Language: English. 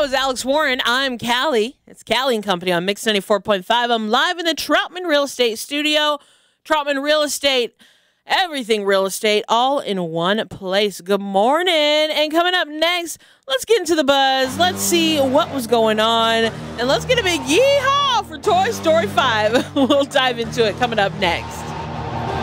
is Alex Warren. I'm Callie. It's Callie and Company on Mix 94.5. I'm live in the Troutman Real Estate studio. Troutman Real Estate, everything real estate, all in one place. Good morning. And coming up next, let's get into the buzz. Let's see what was going on. And let's get a big yeehaw for Toy Story 5. We'll dive into it coming up next.